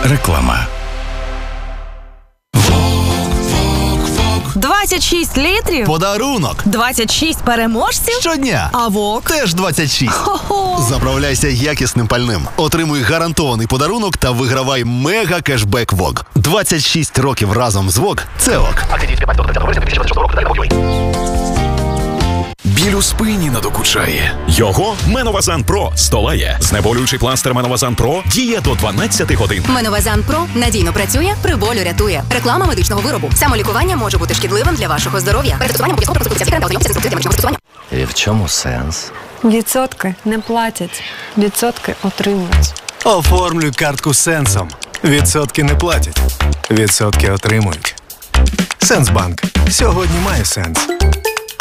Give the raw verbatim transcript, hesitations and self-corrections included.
Реклама. двадцять шість літрів? Подарунок! двадцять шість переможців? Щодня! А ВОК? Теж двадцять шість. Хо-хо! Заправляйся якісним пальним. Отримуй гарантований подарунок та вигравай мега-кешбек ВОК. двадцять шість років разом з ВОК – це ОК. Біль у спині надокучає. Його Меновазан Про здолає. Знеболюючий пластир Меновазан Про діє до дванадцяти годин. Меновазан Про надійно працює, при болю рятує. Реклама медичного виробу. Самолікування може бути шкідливим для вашого здоров'я. Перед застосуванням обов'язково проконсультуйтеся з лікарем та ознайомтеся з інструкцією медичного застосування. І в чому сенс? Відсотки не платять. Відсотки отримують. Оформлюй картку з Сенсом. Відсотки не платять. Відсотки отримують. Сенсбанк. Сьогодні має сенс.